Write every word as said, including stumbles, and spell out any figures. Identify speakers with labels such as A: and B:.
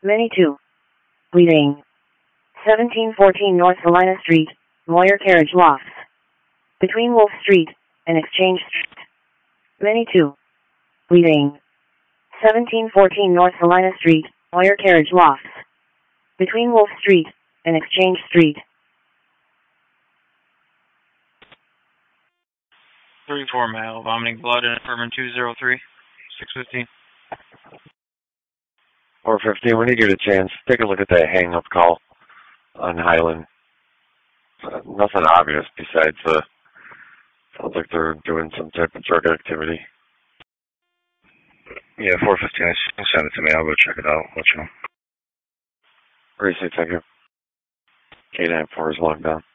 A: Many two. Bleeding. seventeen fourteen North Salina Street, Moyer Carriage Lofts. Between Wolf Street and Exchange Street. Many two. Bleeding. seventeen fourteen North Salina Street, Moyer Carriage Lofts. Between Wolf Street and Exchange Street.
B: three four male, vomiting blood in apartment two oh three, six fifteen.
C: four fifteen, when you get a chance, take a look at that hang-up call on Highland. Uh, nothing obvious besides, uh, sounds like they're doing some type of drug activity.
D: Yeah, four fifteen, send it to me, I'll go check it out, let you know.
C: Racy, thank you. K nine four is logged down.